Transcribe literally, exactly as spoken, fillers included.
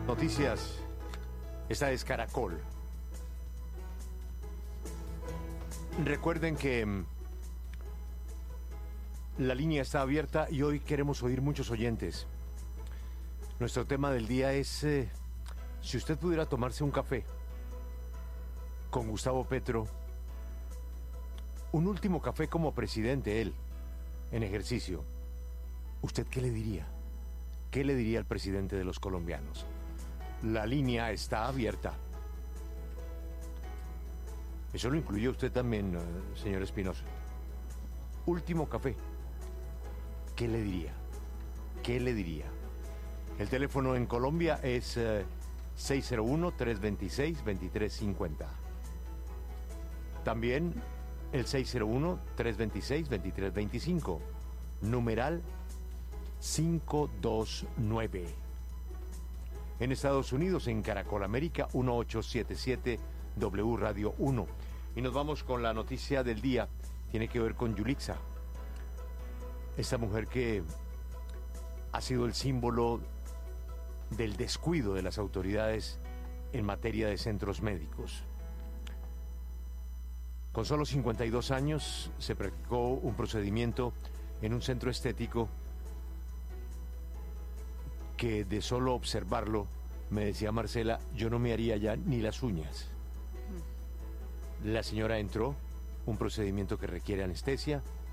Noticias. Esta es Caracol. Recuerden que mm, la línea está abierta y hoy queremos oír muchos oyentes. Nuestro tema del día es eh, si usted pudiera tomarse un café con Gustavo Petro, un último café como presidente, él, en ejercicio, ¿usted qué le diría? ¿Qué le diría al presidente de los colombianos? La línea está abierta. Eso lo incluye usted también, señor Espinosa. Último café. ¿Qué le diría? ¿Qué le diría? El teléfono en Colombia es eh, seis cero uno, tres dos seis, dos tres cinco cero. También el seis cero uno, tres dos seis, dos tres dos cinco. Numeral cinco dos nueve. En Estados Unidos, en Caracol América, uno ocho siete siete W Radio uno. Y nos vamos con la noticia del día. Tiene que ver con Yulitza, esta mujer que ha sido el símbolo del descuido de las autoridades en materia de centros médicos. Con solo cincuenta y dos años se practicó un procedimiento en un centro estético que de solo observarlo, me decía Marcela, yo no me haría ya ni las uñas. La señora entró, un procedimiento que requiere anestesia,